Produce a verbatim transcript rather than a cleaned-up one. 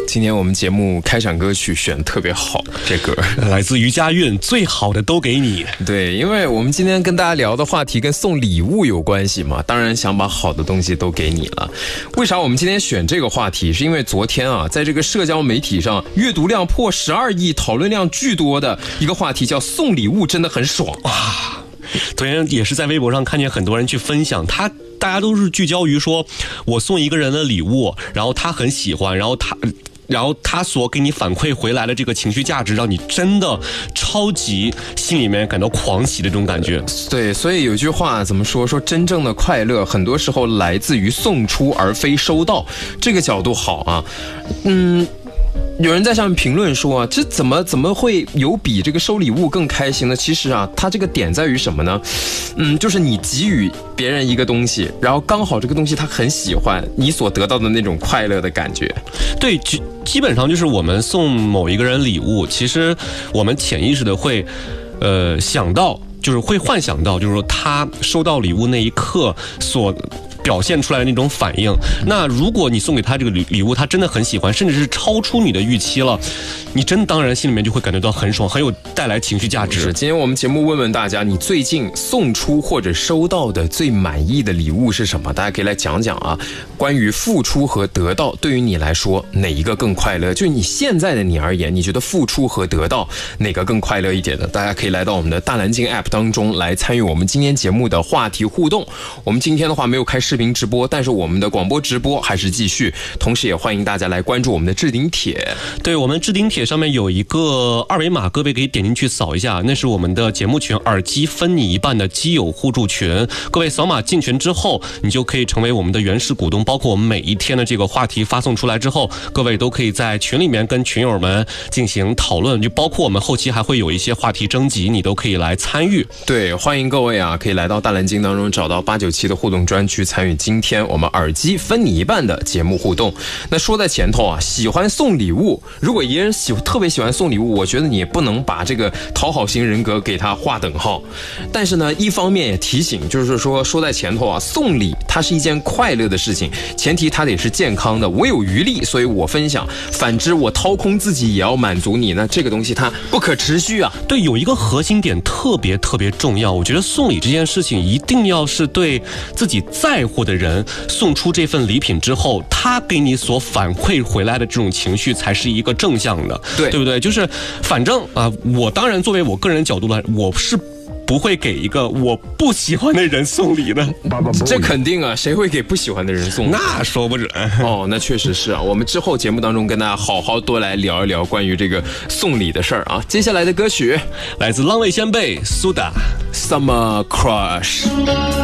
今天我们节目开场歌曲选得特别好，这歌来自于佳韵，最好的都给你。 对，因为我们今天跟大家聊的话题跟送礼物有关系嘛，当然想把好的东西都给你了。为啥我们今天选这个话题？是因为昨天啊，在这个社交媒体上阅读量破十二亿、讨论量巨多的一个话题叫送礼物真的很爽啊！昨天也是在微博上看见很多人去分享，他大家都是聚焦于说我送一个人的礼物，然后他很喜欢，然后他然后他所给你反馈回来的这个情绪价值，让你真的超级心里面感到狂喜的这种感觉。 对，所以有句话怎么说？说真正的快乐很多时候来自于送出而非收到，这个角度好啊。嗯。有人在下面评论说啊，这怎么怎么会有比这个收礼物更开心呢？其实啊，它这个点在于什么呢？嗯，就是你给予别人一个东西，然后刚好这个东西他很喜欢，你所得到的那种快乐的感觉。 对，基基本上就是我们送某一个人礼物，其实我们潜意识的会，呃，想到就是会幻想到，就是说他收到礼物那一刻所表现出来的那种反应。那如果你送给他这个礼礼物，他真的很喜欢，甚至是超出你的预期了，你真当然心里面就会感觉到很爽，很有带来情绪价值。 是，今天我们节目问问大家，你最近送出或者收到的最满意的礼物是什么？大家可以来讲讲啊。关于付出和得到，对于你来说哪一个更快乐？就你现在的你而言，你觉得付出和得到哪个更快乐一点的？大家可以来到我们的大蓝鲸 App 当中来参与我们今天节目的话题互动。我们今天的话没有开视频直播，但是我们的广播直播还是继续，同时也欢迎大家来关注我们的置顶帖。 对，我们置顶帖上面有一个二维码，各位可以点进去扫一下，那是我们的节目群耳机分你一半的基友互助群。各位扫码进群之后，你就可以成为我们的原始股东，包括我们每一天的这个话题发送出来之后，各位都可以在群里面跟群友们进行讨论，就包括我们后期还会有一些话题征集，你都可以来参与。 对，欢迎各位啊，可以来到大蓝鲸当中找到八九七的互动专区，参与今天我们耳机分你一半的节目互动。那说在前头啊，喜欢送礼物，如果一个人喜特别喜欢送礼物，我觉得你也不能把这个讨好型人格给他划等号。但是呢，一方面也提醒，就是说说在前头啊，送礼它是一件快乐的事情，前提它得是健康的。我有余力，所以我分享；反之，我掏空自己也要满足你，那这个东西它不可持续啊。 对，有一个核心点特别特别重要，我觉得送礼这件事情一定要是对自己在乎的人送出这份礼品之后，他给你所反馈回来的这种情绪才是一个正向的， 对对不对？就是反正啊，我当然作为我个人角度来，我是不会给一个我不喜欢的人送礼的。 这肯定啊，谁会给不喜欢的人送礼？ 那说不准哦，那确实是啊。我们之后节目当中跟大家好好多来聊一聊关于这个送礼的事儿啊。接下来的歌曲来自浪味仙贝苏打 Summer Crush。